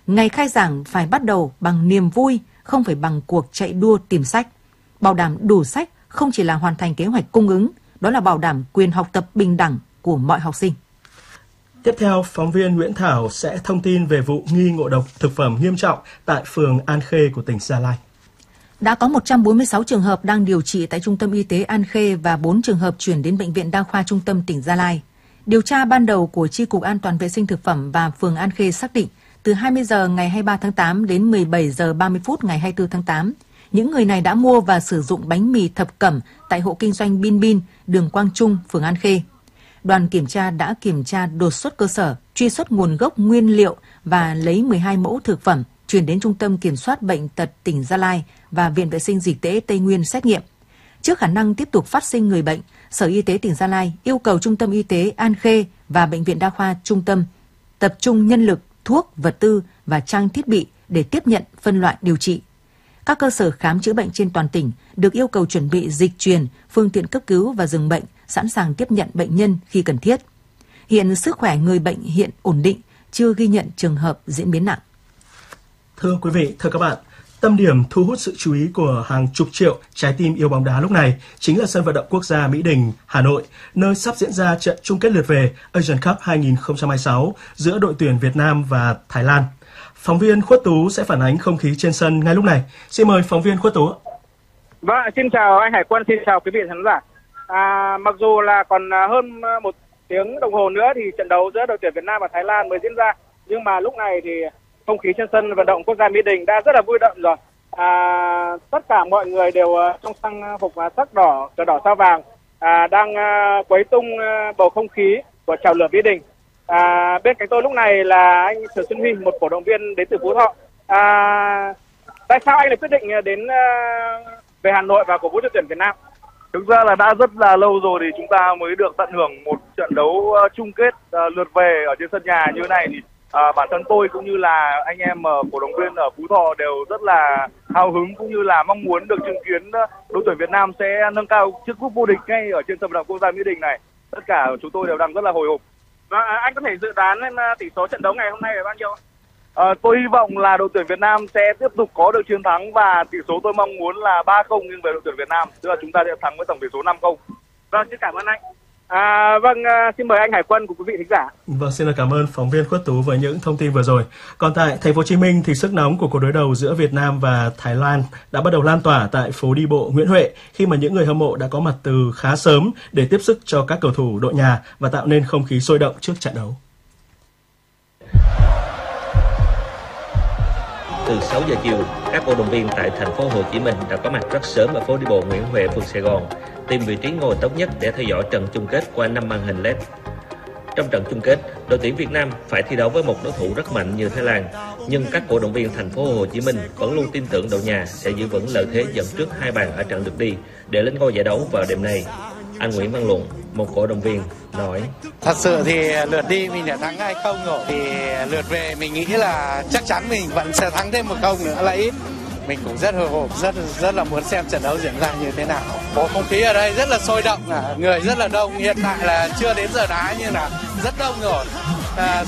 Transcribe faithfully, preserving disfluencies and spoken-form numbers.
Ngày khai giảng phải bắt đầu bằng niềm vui, không phải bằng cuộc chạy đua tìm sách. Bảo đảm đủ sách không chỉ là hoàn thành kế hoạch cung ứng, đó là bảo đảm quyền học tập bình đẳng của mọi học sinh. Tiếp theo, phóng viên Nguyễn Thảo sẽ thông tin về vụ nghi ngộ độc thực phẩm nghiêm trọng tại phường An Khê của tỉnh Gia Lai. Đã có một trăm bốn mươi sáu trường hợp đang điều trị tại Trung tâm Y tế An Khê và bốn trường hợp chuyển đến Bệnh viện Đa khoa Trung tâm tỉnh Gia Lai. Điều tra ban đầu của Chi cục An toàn vệ sinh thực phẩm và phường An Khê xác định từ hai mươi giờ ngày hai mươi ba tháng tám đến mười bảy giờ ba mươi phút ngày hai mươi tư tháng tám, những người này đã mua và sử dụng bánh mì thập cẩm tại hộ kinh doanh Bin Bin, đường Quang Trung, phường An Khê. Đoàn kiểm tra đã kiểm tra đột xuất cơ sở, truy xuất nguồn gốc nguyên liệu và lấy mười hai mẫu thực phẩm chuyển đến Trung tâm Kiểm soát Bệnh tật tỉnh Gia Lai và Viện Vệ sinh Dịch tễ Tây Nguyên xét nghiệm. Trước khả năng tiếp tục phát sinh người bệnh, Sở Y tế tỉnh Gia Lai yêu cầu Trung tâm Y tế An Khê và Bệnh viện Đa khoa Trung tâm tập trung nhân lực, thuốc, vật tư và trang thiết bị để tiếp nhận, phân loại, điều trị. Các cơ sở khám chữa bệnh trên toàn tỉnh được yêu cầu chuẩn bị dịch truyền, phương tiện cấp cứu và giường bệnh, sẵn sàng tiếp nhận bệnh nhân khi cần thiết. Hiện sức khỏe người bệnh hiện ổn định, chưa ghi nhận trường hợp diễn biến nặng. Thưa quý vị, thưa các bạn, tâm điểm thu hút sự chú ý của hàng chục triệu trái tim yêu bóng đá lúc này chính là sân vận động quốc gia Mỹ Đình, Hà Nội, nơi sắp diễn ra trận chung kết lượt về Asian Cup hai không hai sáu giữa đội tuyển Việt Nam và Thái Lan. Phóng viên Khuất Tú sẽ phản ánh không khí trên sân ngay lúc này. Xin mời phóng viên Khuất Tú. Vâng, xin chào anh Hải Quân, xin chào quý vị khán giả. À, mặc dù là còn hơn một tiếng đồng hồ nữa thì trận đấu giữa đội tuyển Việt Nam và Thái Lan mới diễn ra, nhưng mà lúc này thì không khí trên sân vận động quốc gia Mỹ Đình đã rất là vui đậm rồi. À, tất cả mọi người đều trong trang phục sắc đỏ, cờ đỏ sao vàng, à, đang quấy tung bầu không khí của chào lửa Mỹ Đình. À, bên cạnh tôi lúc này là anh Trần Xuân Huy, một cổ động viên đến từ Phú Thọ. À, tại sao anh lại quyết định đến về Hà Nội và cổ vũ cho tuyển Việt Nam? Thực ra là đã rất là lâu rồi thì chúng ta mới được tận hưởng một trận đấu chung kết uh, lượt về ở trên sân nhà như thế này. Thì uh, bản thân tôi cũng như là anh em uh, cổ động viên ở Phú Thọ đều rất là hào hứng cũng như là mong muốn được chứng kiến uh, đội tuyển Việt Nam sẽ nâng cao chức cúp vô địch ngay ở trên sân vận động quốc gia Mỹ Đình này. Tất cả chúng tôi đều đang rất là hồi hộp. Và uh, anh có thể dự đoán uh, tỷ số trận đấu ngày hôm nay là bao nhiêu? À, tôi hy vọng là đội tuyển Việt Nam sẽ tiếp tục có được chiến thắng và tỷ số tôi mong muốn là ba không nghiêng về đội tuyển Việt Nam, tức là chúng ta sẽ thắng với tổng tỷ số năm không. Vâng, xin cảm ơn anh. À, vâng, xin mời anh Hải Quân cùng quý vị thính giả. Vâng, xin cảm ơn phóng viên Khuất Tú với những thông tin vừa rồi. Còn tại Thành phố Hồ Chí Minh thì sức nóng của cuộc đối đầu giữa Việt Nam và Thái Lan đã bắt đầu lan tỏa tại phố đi bộ Nguyễn Huệ khi mà những người hâm mộ đã có mặt từ khá sớm để tiếp sức cho các cầu thủ đội nhà và tạo nên không khí sôi động trước trận đấu. Từ sáu giờ chiều, các cổ động viên tại thành phố Hồ Chí Minh đã có mặt rất sớm ở phố đi bộ Nguyễn Huệ, phường Sài Gòn, tìm vị trí ngồi tốt nhất để theo dõi trận chung kết qua năm màn hình led. Trong trận chung kết, đội tuyển Việt Nam phải thi đấu với một đối thủ rất mạnh như Thái Lan, nhưng các cổ động viên thành phố Hồ Chí Minh vẫn luôn tin tưởng đội nhà sẽ giữ vững lợi thế dẫn trước hai bàn ở trận lượt đi để lên ngôi giải đấu vào đêm nay. Anh Nguyễn Văn Luận, một cổ động viên, nói: Thật sự thì lượt đi mình đã thắng hai không rồi, thì lượt về mình nghĩ là chắc chắn mình vẫn sẽ thắng thêm một không nữa là ít. Mình cũng rất hồi hộp, rất rất là muốn xem trận đấu diễn ra như thế nào. Có không khí ở đây rất là sôi động, người rất là đông. Hiện tại là chưa đến giờ đá nhưng là rất đông rồi. À,